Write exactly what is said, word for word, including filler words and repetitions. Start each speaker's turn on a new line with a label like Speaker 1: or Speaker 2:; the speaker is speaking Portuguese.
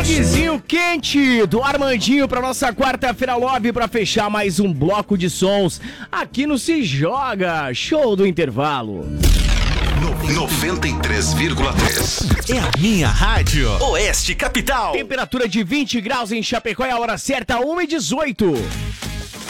Speaker 1: Reggaezinho quente do Armandinho pra nossa quarta-feira love pra fechar mais um bloco de sons aqui no Se Joga, show do intervalo.
Speaker 2: noventa e três vírgula três
Speaker 3: É a minha rádio.
Speaker 4: Oeste Capital.
Speaker 1: Temperatura de vinte graus em Chapecó e a hora certa, uma e dezoito.